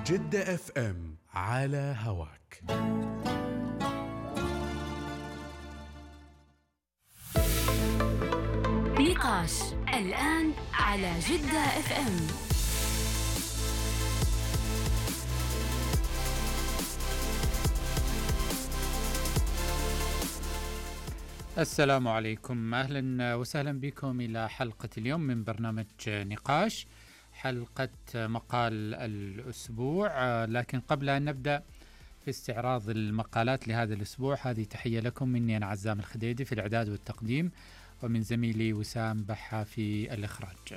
جدة اف ام على هواك. نقاش الآن على جدة اف ام. السلام عليكم، أهلا وسهلا بكم إلى حلقة اليوم من برنامج نقاش، حلقة مقال الأسبوع. لكن قبل أن نبدأ في استعراض المقالات لهذا الأسبوع، هذه تحية لكم مني أنا عزام الخديدي في الإعداد والتقديم، ومن زميلي وسام بحة في الإخراج.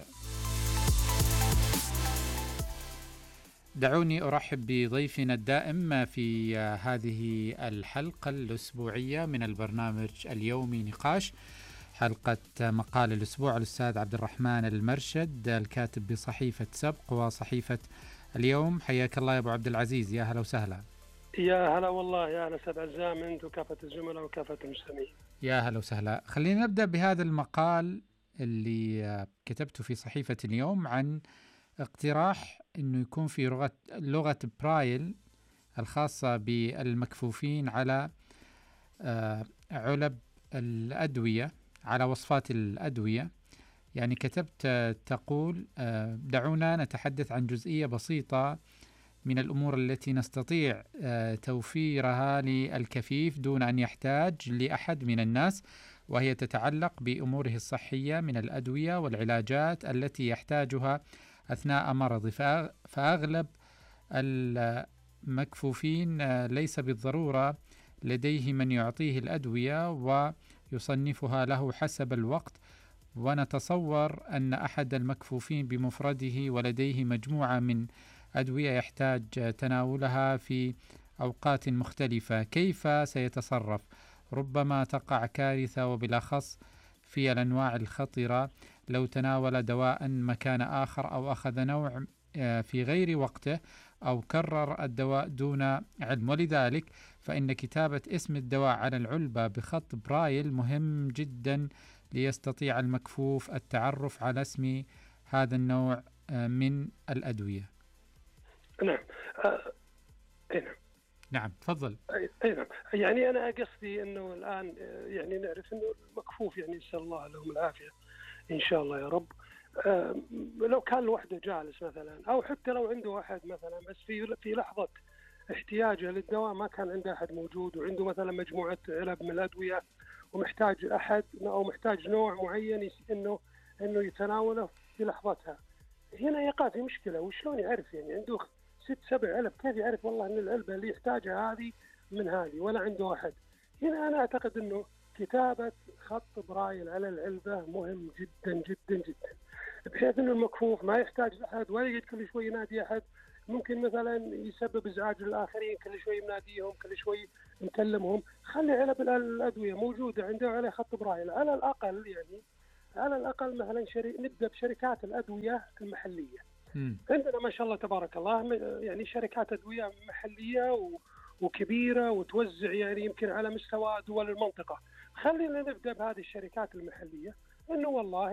دعوني أرحب بضيفنا الدائم في هذه الحلقة الأسبوعية من البرنامج اليومي نقاش، حلقة مقال الأسبوع، الأستاذ عبد الرحمن المرشد، الكاتب بصحيفة سبق وصحيفة اليوم. حياك الله يا أبو عبد العزيز، يا هلا وسهلا. يا هلا والله، يا هلا أستاذ عزام، أنت وكافة الزملاء وكافة المستمعين. يا هلا وسهلا. خلينا نبدأ بهذا المقال اللي كتبته في صحيفة اليوم عن اقتراح أنه يكون في لغة برايل الخاصة بالمكفوفين على علب الأدوية، على وصفات الأدوية. يعني كتبت تقول دعونا نتحدث عن جزئية بسيطة من الأمور التي نستطيع توفيرها للكفيف دون أن يحتاج لأحد من الناس، وهي تتعلق بأموره الصحية من الأدوية والعلاجات التي يحتاجها أثناء مرض. فأغلب المكفوفين ليس بالضرورة لديه من يعطيه الأدوية ويصنفها له حسب الوقت، ونتصور أن أحد المكفوفين بمفرده ولديه مجموعة من أدوية يحتاج تناولها في أوقات مختلفة، كيف سيتصرف؟ ربما تقع كارثة، وبالأخص في الأنواع الخطرة لو تناول دواء مكان آخر أو أخذ نوع في غير وقته أو كرر الدواء دون علم. ولذلك فإن كتابة اسم الدواء على العلبة بخط برايل مهم جدا ليستطيع المكفوف التعرف على اسم هذا النوع من الأدوية. نعم. نعم تفضل. نعم، يعني أنا قصدي أنه الآن يعني نعرف أنه المكفوف، يعني نسأل الله لهم العافية إن شاء الله يا رب. لو كان لوحده جالس مثلا، أو حتى لو عنده أحد مثلا، بس في لحظة احتياجه للدواء ما كان عنده أحد موجود، وعنده مثلا مجموعة علب من الأدوية ومحتاج أحد أو محتاج نوع معين إنه يتناوله في لحظتها، هنا يقع في مشكلة. وشلون يعرف؟ يعني عنده 6-7 علب، كيف يعرف والله أن العلبة اللي يحتاجها هذه من هذه، ولا عنده أحد؟ هنا أنا أعتقد أنه كتابة خط برايل على العلبة مهم جدا جدا جدا، بحيث أنه المكفوف ما يحتاج لأحد ولا يجد كل شوي ينادي أحد. ممكن مثلا يسبب إزعاج للآخرين، كل شوي يناديهم، كل شوي نكلمهم. خلي علب الأدوية موجودة عنده عليه خط برايل على الأقل، يعني على الأقل مثلا نبدأ بشركات الأدوية المحلية. عندنا ما شاء الله تبارك الله يعني شركات أدوية محلية وكبيرة وتوزع يعني يمكن على مستوى دول المنطقة. خلينا نبدأ بهذه الشركات المحلية، إنه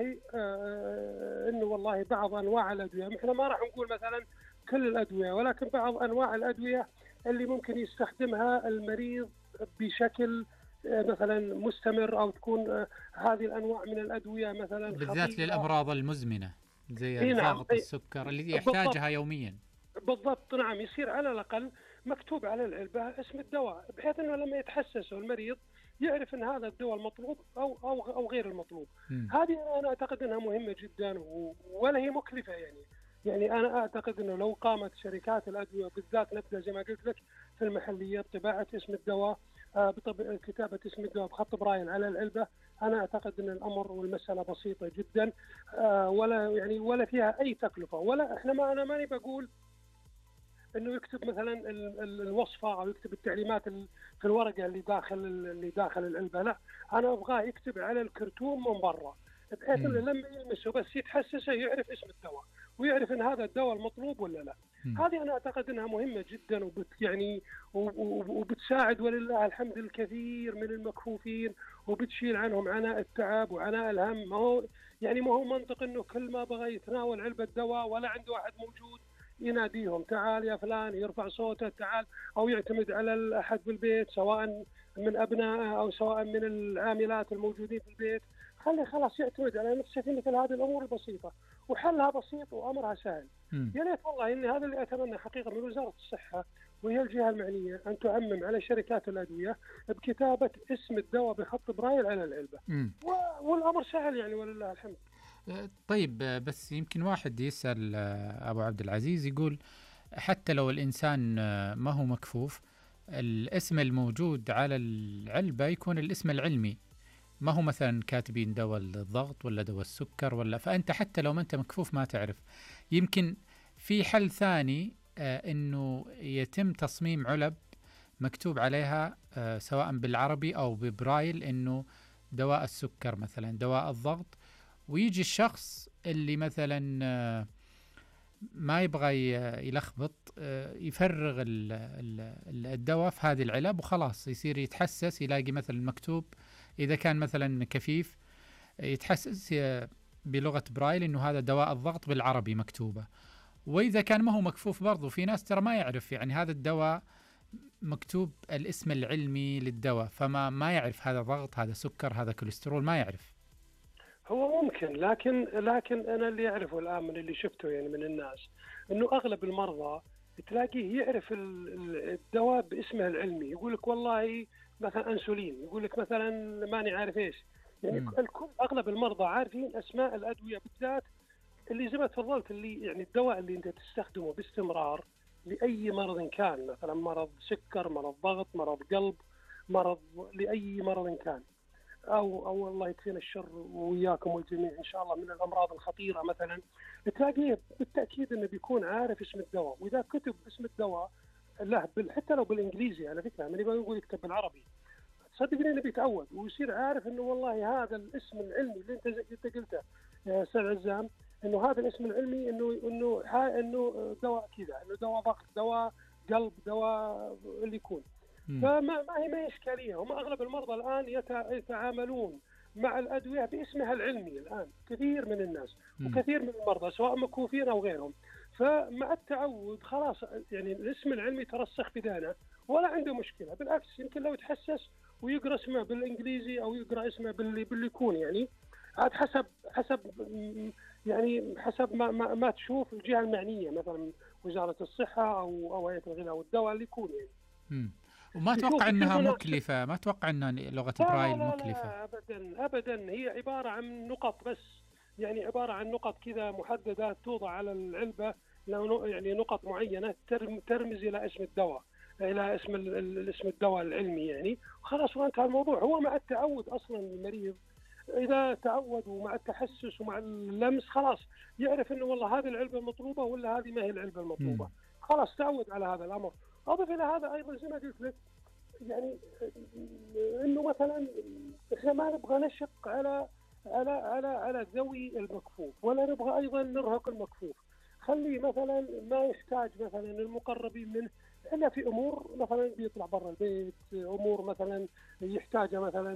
والله بعض أنواع الأدوية، إحنا ما راح نقول مثلا كل الأدوية، ولكن بعض أنواع الأدوية اللي ممكن يستخدمها المريض بشكل مثلا مستمر، أو تكون هذه الأنواع من الأدوية مثلا بالذات للأمراض المزمنة زي الضغط، السكر اللي يحتاجها يوميا. بالضبط، نعم. يصير على الأقل مكتوب على العلبة اسم الدواء، بحيث أنه لما يتحسسه المريض يعرف أن هذا الدواء المطلوب أو غير المطلوب. هذه أنا أعتقد أنها مهمة جدا ولا هي مكلفة. يعني أنا أعتقد أنه لو قامت شركات الأدوية بالذات، نبدأ زي ما قلت لك في المحلية بطباعة اسم الدواء، كتابة اسم الدواء بخط برايل على العلبة، أنا أعتقد أن الأمر والمسألة بسيطة جدا، ولا فيها أي تكلفة. ولا أنا ماني بقول إنه يكتب مثلا الوصفة أو يكتب التعليمات في الورقة اللي داخل العلبة، لا، أنا أبغاه يكتب على الكرتون من برا، بحيث إنه لما يلمسه بس يتحسسه يعرف اسم الدواء ويعرف إن هذا الدواء المطلوب ولا لا. هذه أنا أعتقد أنها مهمة جدا، وبتساعد ولله الحمد الكثير من المكفوفين، وبتشيل عنهم عناء التعب وعناء الهم. ما هو منطق إنه كل ما بغى يتناول علبة دواء ولا عنده أحد موجود يناديهم تعال يا فلان، يرفع صوته تعال، أو يعتمد على الأحد في البيت سواء من أبنائه أو سواء من العاملات الموجودين في البيت. خلي خلاص يعتمد على نفسه في مثل هذه الأمور البسيطة، وحلها بسيط وأمرها سهل. يا ريت والله إن هذا اللي أتمنى حقيقة من وزارة الصحة وهي الجهة المعنية أن تعمم على شركات الأدوية بكتابة اسم الدواء بخط برايل على العلبة، والأمر سهل يعني ولله الحمد. طيب بس يمكن واحد يسأل أبو عبد العزيز يقول حتى لو الإنسان ما هو مكفوف، الاسم الموجود على العلبة يكون الاسم العلمي، ما هو مثلا كاتبين دواء الضغط ولا دواء السكر ولا، فأنت حتى لو ما أنت مكفوف ما تعرف. يمكن في حل ثاني أنه يتم تصميم علب مكتوب عليها سواء بالعربي أو ببرايل أنه دواء السكر مثلا، دواء الضغط، ويجي الشخص اللي مثلا ما يبغى يلخبط يفرغ الدواء في هذه العلب وخلاص، يصير يتحسس، يلاقي مثلا مكتوب إذا كان مثلا كفيف يتحسس بلغة برايل إنه هذا دواء الضغط بالعربي مكتوبة. وإذا كان ما هو مكفوف برضو في ناس ترى ما يعرف يعني هذا الدواء مكتوب الاسم العلمي للدواء، فما ما يعرف هذا ضغط هذا سكر هذا كوليسترول، ما يعرف. هو ممكن، لكن أنا اللي أعرفه الآن من اللي شفته يعني من الناس إنه أغلب المرضى تلاقيه يعرف الدواء باسمه العلمي، يقول لك والله مثلا أنسولين، يقول لك مثلا ماني عارف إيش، يعني الكل أغلب المرضى عارفين أسماء الأدوية، بالذات اللي زي ما تفضلت اللي يعني الدواء اللي أنت تستخدمه باستمرار لأي مرض كان، مثلا مرض سكر، مرض ضغط، مرض قلب، مرض لأي مرض كان، أو الله يكفينا الشر وياكم والجميع إن شاء الله من الأمراض الخطيرة مثلا، تلاقيه بالتأكيد إنه بيكون عارف اسم الدواء، وإذا كتب اسم الدواء له حتى لو بالإنجليزي على فكرة، من يبغى يقول يكتب بالعربي صدقني إنه بيتعود ويصير عارف إنه والله هذا الاسم العلمي اللي أنت قلته يا أستاذ عزام، إنه هذا الاسم العلمي إنه دواء كذا، إنه دواء ضغط، دواء قلب، دواء اللي يكون. فما هي إشكالية. هم أغلب المرضى الآن يتعاملون مع الأدوية باسمها العلمي الآن، كثير من الناس وكثير من المرضى سواء مكفوفين أو غيرهم، فمع التعود خلاص يعني الاسم العلمي ترسخ في ذهنه ولا عنده مشكلة. بالعكس يمكن لو يتحسس ويقرأ اسمه بالإنجليزي أو يقرأ اسمه باللي يكون، يعني عاد حسب يعني حسب ما تشوف الجهة المعنية، مثلا وزارة الصحة أو هيئة الغذاء والدواء اللي يكون يعني. وما أتوقع أنها مكلفة، ما أتوقع أنها لغة برايل مكلفة. لا أبدا، هي عبارة عن نقط بس، يعني عبارة عن نقط كذا محددة توضع على العلبة، يعني نقط معينة ترمز إلى اسم الدواء، إلى اسم الدواء العلمي يعني، وخلاص وانتهى الموضوع. هو مع التعود أصلا المريض إذا تعود ومع التحسس ومع اللمس خلاص يعرف إنه والله هذه العلبة المطلوبة ولا هذه ما هي العلبة المطلوبة، خلاص تعود على هذا الأمر. أضف إلى هذا أيضا زي ما قلت لك يعني إنه مثلا إحنا ما نبغى نشق على ذوي المكفوف، ولا نبغى أيضا نرهق المكفوف. خلي مثلا ما يحتاج مثلا المقربين منه إلا في أمور مثلا بيطلع برا البيت، أمور مثلا يحتاجها مثلا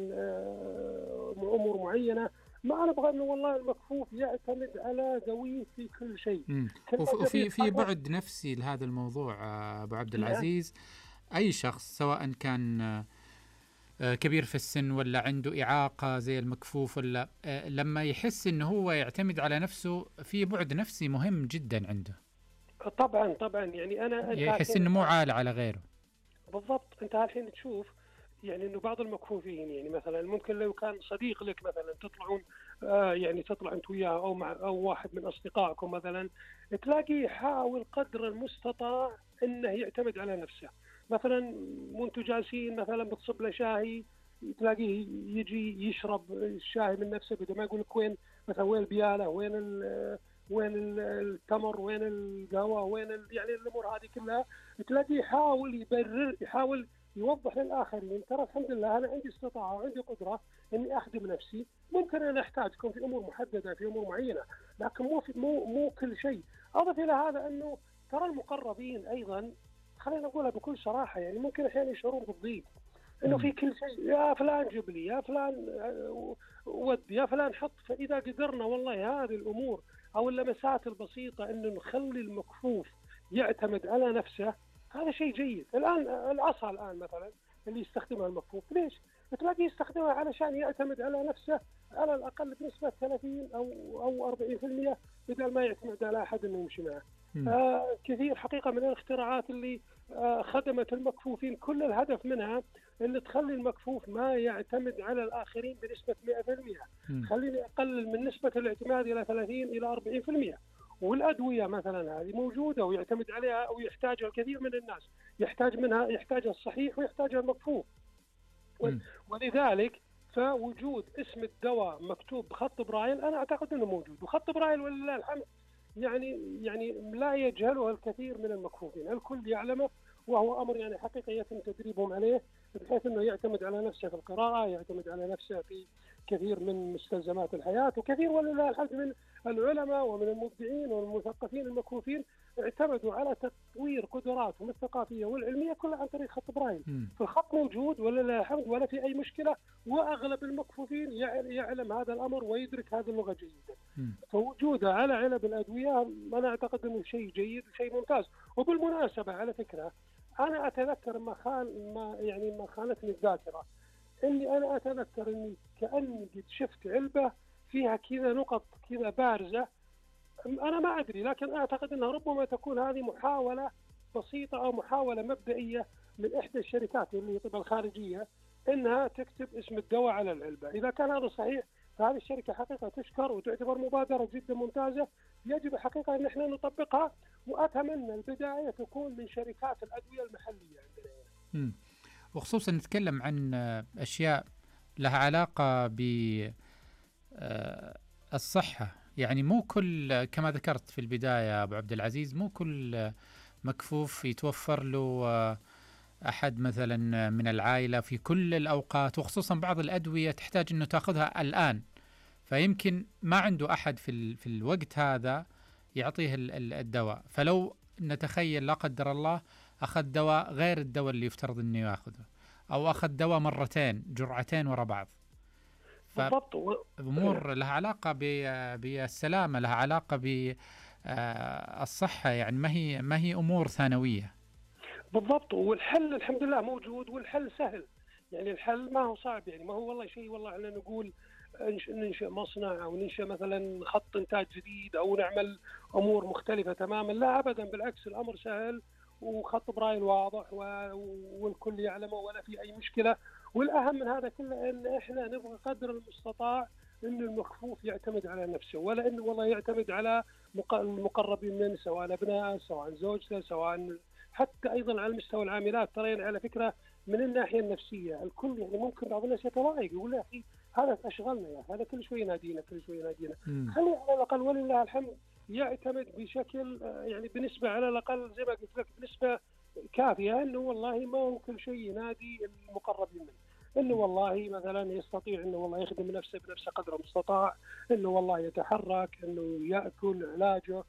أمور معينة، ما نبغى إنه والله المكفوف يعتمد على ذويه في كل شيء. وفي بعد نفسي لهذا الموضوع أبو عبد العزيز. أي شخص سواء كان كبير في السن ولا عنده إعاقة زي المكفوف ولا لما يحس إنه هو يعتمد على نفسه في بعد نفسي مهم جدا عنده. طبعا يعني أنت يحس إنه مو عال على غيره. بالضبط. أنت الحين تشوف يعني إنه بعض المكفوفين يعني مثلا ممكن لو كان صديق لك مثلا تطلعون يعني تطلع أنت وياه أو واحد من أصدقائكم مثلا، تلاقيه يحاول قدر المستطاع إنه يعتمد على نفسه. مثلا وانتم جالسين مثلا بتصب له شاهي تلاقيه يجي يشرب الشاي من نفسه بدون ما يقول لك وين مثلا وين البياله، وين التمر، وين القهوه، وين يعني الامور هذه كلها. تلاقيه يحاول يبرر، يحاول يوضح للاخرين ترى الحمد لله انا عندي استطاعه وعندي قدره اني اخدم نفسي، ممكن انا احتاجكم في امور محدده في امور معينه، لكن مو كل شيء. اضف الى هذا انه ترى المقربين ايضا خلينا نقولها بكل صراحة يعني ممكن أحيانا يشعرون بالضيق إنه في كل شيء يا فلان جيب لي، يا فلان ودي، يا فلان حط. فإذا قدرنا والله هذه الأمور أو اللمسات البسيطة إنه نخلي المكفوف يعتمد على نفسه، هذا شيء جيد. الآن العصا الآن مثلا اللي يستخدمها المكفوف، ليش؟ تلاقيه يستخدمها علشان يعتمد على نفسه على الأقل بنسبة 30 أو 40%، بدل ما يعتمد على أحد إنه يمشي معه. كثير حقيقة من الاختراعات اللي خدمت المكفوفين، كل الهدف منها أن تخلي المكفوف ما يعتمد على الآخرين بنسبة 100%، خليني أقلل من نسبة الاعتماد إلى 30 إلى 40%. والأدوية مثلا هذه موجودة ويعتمد عليها ويحتاجها الكثير من الناس، يحتاجها الصحيح ويحتاجها المكفوف. ولذلك فوجود اسم الدواء مكتوب بخط برايل أنا أعتقد أنه موجود، وخط برايل ولله الحمد يعني لا يجهله الكثير من المكفوفين، الكل يعلمه، وهو أمر يعني حقيقة يتم تدريبهم عليه، بحيث أنه يعتمد على نفسه في القراءة، يعتمد على نفسه في كثير من مستلزمات الحياة. وكثير ولله الحمد من العلماء ومن المبدعين والمثقفين المكفوفين اعتمدوا على تطوير قدراتهم الثقافية والعلمية كلها عن طريق خط برايل. فالخط موجود ولله الحمد ولا في أي مشكلة، وأغلب المكفوفين يعلم هذا الأمر ويدرك هذه اللغة جيدا. فوجودها على علب الأدوية أنا أعتقد أنه شيء جيد وشيء ممتاز. وبالمناسبة على فكرة أنا أتذكر ما خانتني الذاكرة، إني أنا أتذكر إني كأني قد شفت علبة فيها كذا نقط كذا بارزة، أنا ما أدري، لكن أعتقد أنها ربما تكون هذه محاولة بسيطة أو محاولة مبدئية من إحدى الشركات اللي طبعا الخارجية إنها تكتب اسم الدواء على العلبة. إذا كان هذا صحيح فهذه الشركة حقيقة تشكر وتعتبر مبادرة جدا ممتازة، يجب حقيقة أن احنا نطبقها، وأتمنى البداية تكون من شركات الأدوية المحلية عندنا. وخصوصا نتكلم عن أشياء لها علاقة بالصحة، يعني مو كل، كما ذكرت في البداية أبو عبد العزيز، مو كل مكفوف يتوفر له أحد مثلا من العائلة في كل الأوقات، وخصوصا بعض الأدوية تحتاج أنه تأخذها الآن، فيمكن ما عنده أحد في الوقت هذا يعطيه الدواء. فلو نتخيل لا قدر الله أخذ دواء غير الدواء اللي يفترض أنه يأخذه، أو أخذ دواء مرتين جرعتين وراء بعض، فأمور لها علاقة بالسلامة، لها علاقة بالصحة، يعني ما هي أمور ثانوية. بالضبط. والحل الحمد لله موجود، والحل سهل، يعني الحل ما هو صعب، يعني ما هو والله شيء والله احنا نقول ننشئ مصنع أو ننشئ مثلا خط إنتاج جديد أو نعمل أمور مختلفة تماما، لا أبدا، بالعكس الأمر سهل وخط برايل واضح والكل يعلمه ولا في أي مشكلة. والأهم من هذا كله أن إحنا نبغى قدر المستطاع أن المكفوف يعتمد على نفسه، ولا أنه والله يعتمد على المقربين منه، سواء أبناء سواء زوجته سواء حتى أيضا على مستوى العاملات. ترين على فكرة من الناحية النفسية الكل، يعني ممكن بعض الناس يتضايق يقول يا أخي هذا أشغلنا، يا هذا كل شوي ينادينا خلي على الأقل ولله الحمد يعتمد بشكل يعني بنسبة على الأقل زي ما قلت لك بنسبة كافية، أنه والله ما هو كل شيء ينادي المقربين منه، أنه والله مثلا يستطيع أنه والله يخدم نفسه بنفسه قدر المستطاع، أنه والله يتحرك، أنه يأكل علاجه،